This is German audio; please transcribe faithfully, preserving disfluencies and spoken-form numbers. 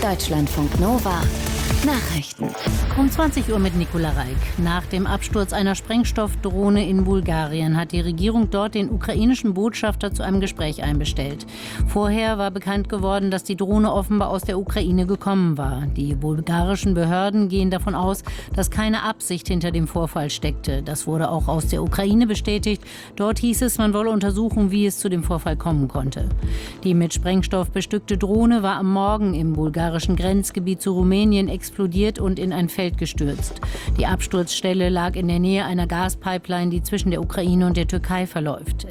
Deutschlandfunk Nova Nachrichten. Um zwanzig Uhr mit Nicola Reik. Nach dem Absturz einer Sprengstoffdrohne in Bulgarien hat die Regierung dort den ukrainischen Botschafter zu einem Gespräch einbestellt. Vorher war bekannt geworden, dass die Drohne offenbar aus der Ukraine gekommen war. Die bulgarischen Behörden gehen davon aus, dass keine Absicht hinter dem Vorfall steckte. Das wurde auch aus der Ukraine bestätigt. Dort hieß es, man wolle untersuchen, wie es zu dem Vorfall kommen konnte. Die mit Sprengstoff bestückte Drohne war am Morgen im bulgarischen Grenzgebiet zu Rumänien explodiert und in ein Feld gestürzt. Die Absturzstelle lag in der Nähe einer Gaspipeline, die zwischen der Ukraine und der Türkei verläuft.